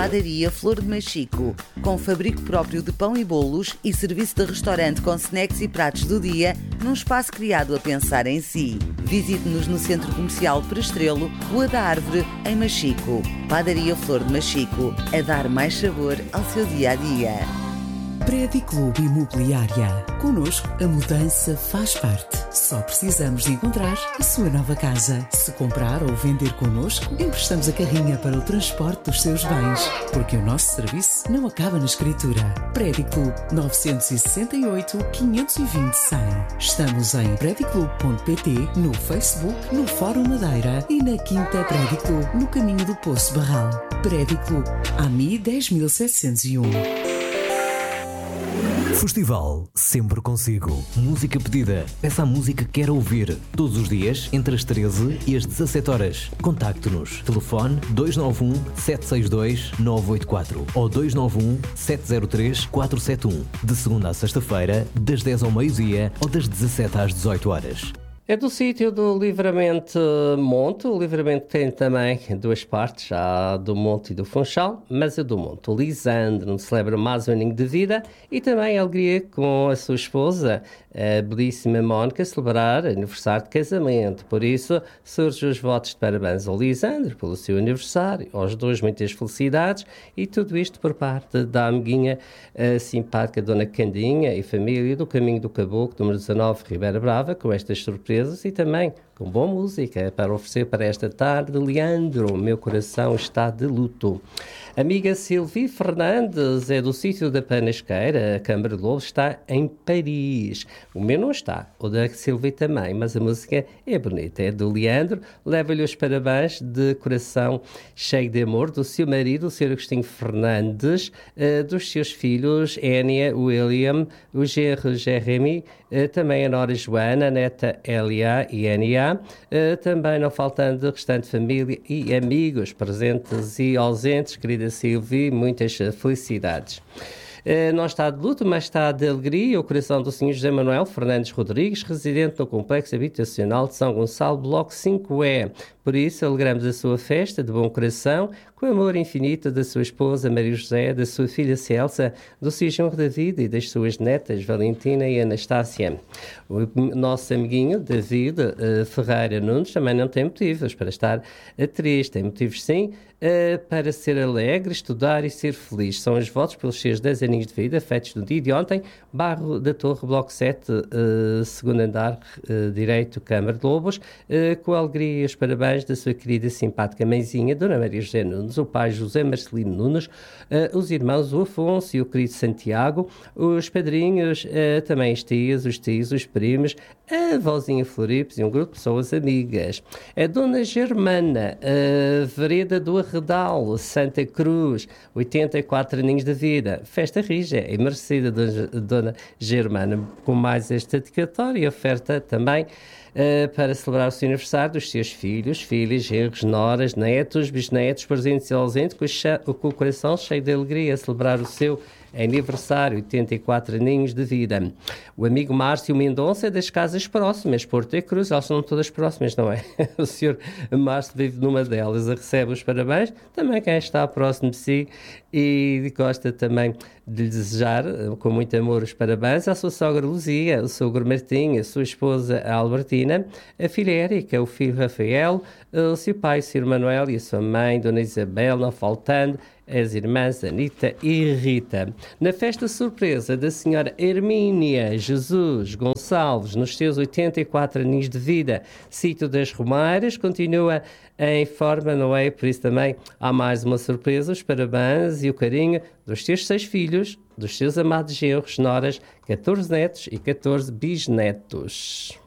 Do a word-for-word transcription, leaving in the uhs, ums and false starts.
Padaria Flor de Machico, com fabrico próprio de pão e bolos e serviço de restaurante com snacks e pratos do dia, num espaço criado a pensar em si. Visite-nos no Centro Comercial Prestrelo, Rua da Árvore, em Machico. Padaria Flor de Machico, a dar mais sabor ao seu dia-a-dia. Prédio Clube Imobiliária. Connosco, a mudança faz parte. Só precisamos de encontrar a sua nova casa. Se comprar ou vender connosco, emprestamos a carrinha para o transporte dos seus bens. Porque o nosso serviço não acaba na escritura. Prédio Clube nove seis oito, quinhentos e vinte, cem. Estamos em prédio clube ponto pt, no Facebook, no Fórum Madeira e na Quinta Prédio Clube, no caminho do Poço Barral. Prédio Clube, A M I dez mil setecentos e um. Festival Sempre Consigo. Música pedida. Peça a música que quer ouvir. Todos os dias, entre as treze e as dezassete horas. Contacte-nos. Telefone dois nove um, sete seis dois, nove oito quatro ou dois nove um, sete zero três, quatro sete um. De segunda a sexta-feira, das dez ao meio-dia ou das dezassete às dezoito horas. É do sítio do Livramento Monte. O Livramento tem também duas partes, a do Monte e do Funchal, mas a do Monte. O Lisandro celebra mais um aninho de vida e também a alegria com a sua esposa, a belíssima Mónica, celebrar aniversário de casamento. Por isso, surgem os votos de parabéns ao Lisandro pelo seu aniversário, aos dois muitas felicidades e tudo isto por parte da amiguinha a simpática Dona Candinha e família do Caminho do Caboclo, número dezanove, Ribeira Brava, com estas surpresas e também com boa música para oferecer para esta tarde. Leandro, meu coração está de luto. Amiga Silvia Fernandes é do sítio da Panasqueira, a Câmara de Lobos, está em Paris. O meu não está, o da Silvia também, mas a música é bonita, é do Leandro. Leva-lhe os parabéns de coração cheio de amor do seu marido, o senhor Agostinho Fernandes, dos seus filhos, Énia, William, o genro Jeremy, também a nora Joana, a neta Elia e Enia, também não faltando restante família e amigos presentes e ausentes. Querida Silvia, muitas felicidades. Uh, não está de luto, mas está de alegria o coração do senhor José Manuel Fernandes Rodrigues, residente no Complexo Habitacional de São Gonçalo, Bloco cinco E. Por isso, alegramos a sua festa de bom coração, com o amor infinito da sua esposa Maria José, da sua filha Celsa, do seu genro David e das suas netas Valentina e Anastácia. O nosso amiguinho David uh, Ferreira Nunes também não tem motivos para estar triste, tem motivos sim uh, para ser alegre, estudar e ser feliz. São os votos pelos seus dez aninhos de vida, feitos no dia de ontem, Barro da Torre, Bloco sete, uh, segundo andar, uh, direito, Câmara de Lobos, uh, com a alegria e os parabéns da sua querida simpática mãezinha, Dona Maria José Nunes, o pai José Marcelino Nunes, uh, os irmãos o Afonso e o querido Santiago, os padrinhos, uh, também as tias, os tios, os primos, a avózinha Floripes e um grupo de pessoas amigas. A Dona Germana, uh, Vereda do Arredal, Santa Cruz, oitenta e quatro aninhos de vida, festa rija e merecida Dona Germana, com mais esta dedicatória e oferta também Uh, para celebrar o seu aniversário dos seus filhos, filhas, genros, noras, netos, bisnetos, presentes e ausentes, com, com o coração cheio de alegria a celebrar o seu aniversário, oitenta e quatro aninhos de vida. O amigo Márcio Mendonça é das casas próximas, Porto e Cruz, elas são todas próximas, não é? O senhor Márcio vive numa delas, recebe os parabéns, também quem está próximo de si e gosta também de lhe desejar, com muito amor, os parabéns à sua sogra Luzia, o sogro Martim, a sua esposa Albertina, a filha Érica, o filho Rafael, o seu pai, o senhor Manuel e a sua mãe, Dona Isabel, não faltando as irmãs Anita e Rita. Na festa surpresa da senhora Hermínia Jesus Gonçalves, nos seus oitenta e quatro anos de vida, sítio das Romeiras, continua em forma, não é? Por isso também há mais uma surpresa, os parabéns e o carinho dos seus seis filhos, dos seus amados genros, noras, catorze netos e catorze bisnetos.